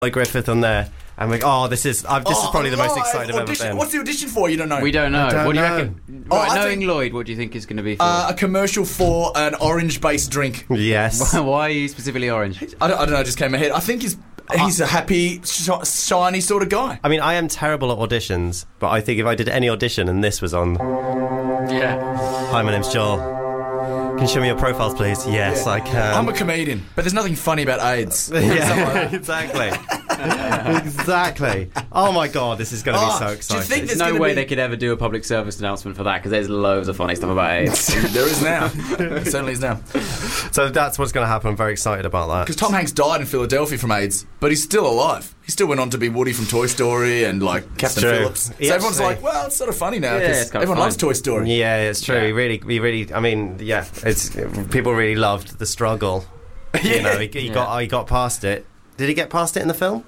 Lloyd Griffith on there. I'm like, this is probably the most excited I've ever been. What's the audition for? You don't know. We don't know. What do you reckon? Right, knowing Lloyd, what do you think is going to be for? A commercial for an orange-based drink. Yes. Why are you specifically orange? I don't know. It just came in my head. I think he's a happy, shiny sort of guy. I mean, I am terrible at auditions, but I think if I did any audition and this was on... Yeah. Hi, my name's Joel. Can you show me your profiles, please? Yes, I can. I'm a comedian, but there's nothing funny about AIDS. Yeah, exactly. Exactly. Oh my God, this is going to be so exciting. Do you think There's no way they could ever do a public service announcement for that, because there's loads of funny stuff about AIDS. There is now. There certainly is now. So that's what's going to happen. I'm very excited about that. Because Tom Hanks died in Philadelphia from AIDS, but he's still alive. He still went on to be Woody from Toy Story and Captain Phillips. So everyone's like, well, it's sort of funny now because everyone loves Toy Story. Yeah, it's true. Yeah. He really. I mean, yeah, people really loved the struggle. You know, he got past it. Did he get past it in the film?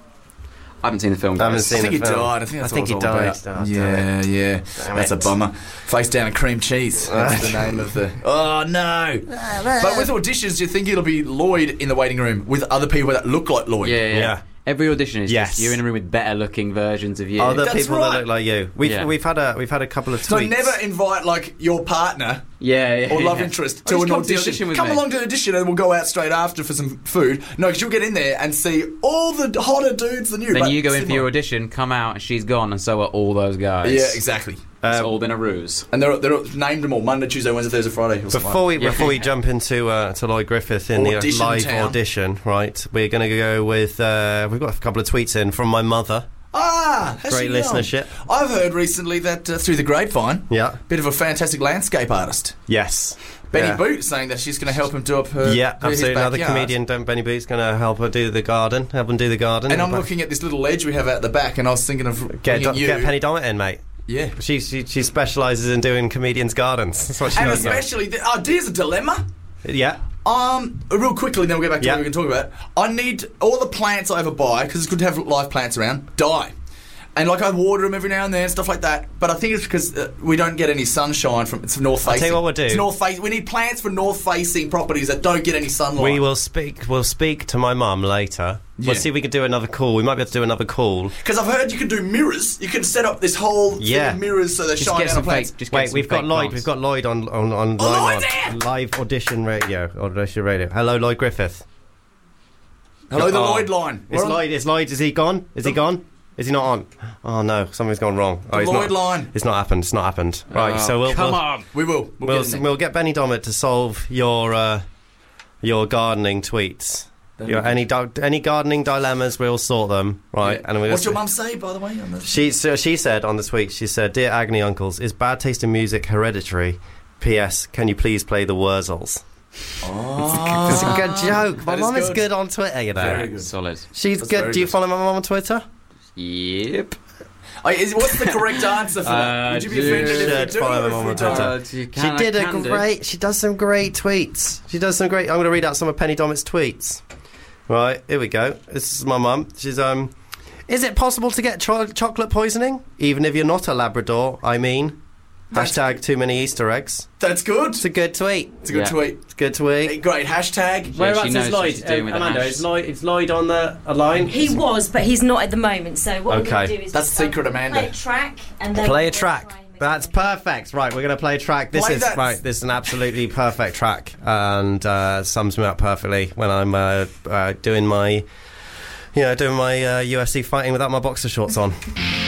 I haven't seen the film. I think he died. I think he died. Yeah. That's a bummer. Face down and cream cheese. That's the name of the... Oh, no. But with auditions, do you think it'll be Lloyd in the waiting room with other people that look like Lloyd? Yeah. Every audition is just you're in a room with better looking versions of you. Other people that look like you. We've had a couple of tweets. So never invite your partner or love interest to an audition. Come along to the audition and we'll go out straight after for some food. No, because you'll get in there and see all the hotter dudes than you. Then you go in for your audition, come out, and she's gone, and so are all those guys. Yeah, exactly. It's all been a ruse. And they're named them all Monday, Tuesday, Wednesday, Thursday, Friday. Before we jump into Lloyd Griffith in the live audition, right? We're going to go with we've got a couple of tweets in from my mother. Great listenership. I've heard recently that through the grapevine, bit of a fantastic landscape artist. Yes. Benny Boot saying that she's going to help him do up her absolutely. Another comedian, Benny Boot's going to help him do the garden. And I'm looking at this little ledge we have out the back, and I was thinking of get Penny Dommett in, mate. Yeah, she specialises in doing comedians' gardens. That's what she does. And especially, here's a dilemma. Yeah. Real quickly, then we'll get back to what we can talk about. I need all the plants I ever buy, because it's good to have live plants around, die. And I water them every now and then, stuff like that. But I think it's because we don't get any sunshine it's north facing. I'll tell you what we'll do. It's north facing. We need plants for north facing properties that don't get any sunlight. We'll speak to my mum later. We'll see if we can do another call. We might be able to do another call. Because I've heard you can do mirrors. You can set up this whole thing of mirrors so they shine down on plants. We've got Lloyd. We've got Lloyd on live audition radio. Hello, Lloyd Griffith. Hello, the Lloyd line. Is Lloyd? Is he gone? Is he gone? Is he not on? Oh no, something's gone wrong. Lloyd line. It's not happened. Right, so we'll get Benny Dommett to solve your gardening tweets. Any gardening dilemmas, we'll sort them. Right. Yeah. And what's your mum say, by the way? She said on the tweet. She said, "Dear Agony Uncles, is bad taste in music hereditary? P.S. Can you please play the Wurzels?" Oh, it's a good joke. My mum is good on Twitter, you know. Very good. Solid. She's good. Do you follow my mum on Twitter? Yep. What's the correct answer for that? Would you be offended if you follow my mum on Twitter? She does some great tweets. I'm going to read out some of Penny Dommett's tweets. Right, here we go. This is my mum. She's is it possible to get chocolate poisoning? Even if you're not a Labrador, I mean. Hashtag too many Easter eggs. That's good. It's a good tweet. It's a good tweet. It's a good tweet. Great hashtag. Whereabouts is Lloyd? Amanda, is Lloyd on the line? He was, but he's not at the moment. So what we're going to do is that's the secret, Amanda. Play a track and then play a track. That's perfect. Right, we're going to play a track. This is an absolutely perfect track, and sums me up perfectly when I'm doing my UFC fighting without my boxer shorts on.